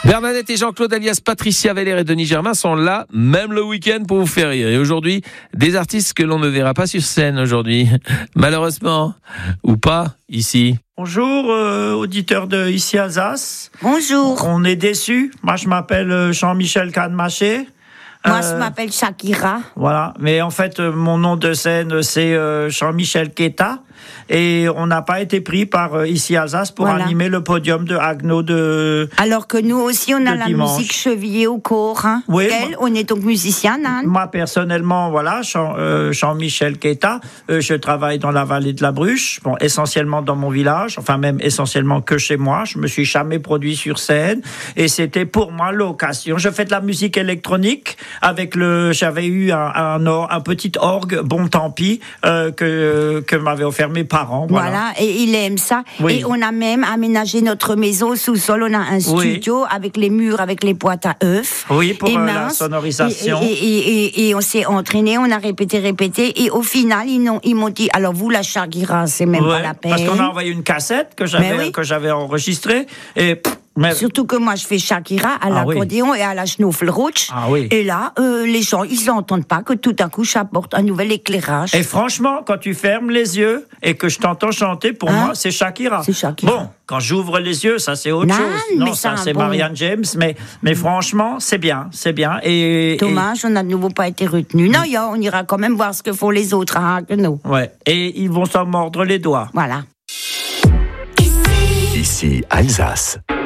Bernadette et Jean-Claude alias Patricia Veller et Denis Germain sont là, même le week-end, pour vous faire rire. Et aujourd'hui, des artistes que l'on ne verra pas sur scène aujourd'hui. Malheureusement. Ou pas, ici. Bonjour, auditeurs de Ici Alsace. Bonjour. On est déçus. Moi, je m'appelle Jean-Michel Canmaché. Moi, je m'appelle Shakira. Voilà. Mais en fait, mon nom de scène, c'est Jean-Michel Keta. Et on n'a pas été pris par Ici Alsace pour animer le podium de Agno de. Alors que nous aussi, on a la dimanche. musique chevillée au corps. Hein. Oui, On est donc musicien, hein. Moi, personnellement, voilà, Jean-Michel Keta, je travaille dans la vallée de la Bruche, bon, essentiellement dans mon village, enfin même essentiellement que chez moi. Je me suis jamais produit sur scène et c'était pour moi l'occasion. Je fais de la musique électronique avec j'avais eu un petit orgue, bon tant pis, que m'avaient offert mes parents. Voilà, et il aime ça. Oui. Et on a même aménagé notre maison au sous-sol. On a un studio avec les murs, avec les boîtes à œufs. Oui, pour la sonorisation. Et on s'est entraîné, on a répété. Et au final, ils m'ont dit, alors vous, la Shakira, c'est même pas la peine. Parce qu'on a envoyé une cassette que j'avais enregistrée. Et surtout que moi, je fais Shakira à l'accordéon et à la Schnuffelrutsch. Ah oui. Et là, les gens, ils n'entendent pas que tout à coup, j'apporte un nouvel éclairage. Et franchement, quand tu fermes les yeux et que je t'entends chanter, pour moi, c'est Shakira. C'est Shakira. Bon, quand j'ouvre les yeux, ça c'est autre chose. Non, ça c'est Marianne James. Mais franchement, c'est bien. Dommage, on n'a de nouveau pas été retenu. Non, on ira quand même voir ce que font les autres à Haguenau. Ouais. Et ils vont s'en mordre les doigts. Voilà. Ici Alsace.